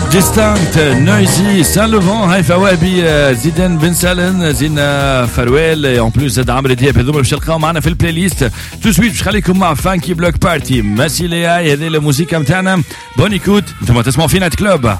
Distinct, Noisy, Saint-Laurent, Haïfa Wabi, Zidane Ben Salen, Zina Farwell et en plus زاد عمرو دياب هذوما باش تلقاو معنا في البلاي ليست. تو سويت باش نخليكم مع فانكي بلوك بارتي. ماسي لي هذه الموسيقى نتاعنا. بون ايكوت، انتم تسمعوا في نايت كلوب.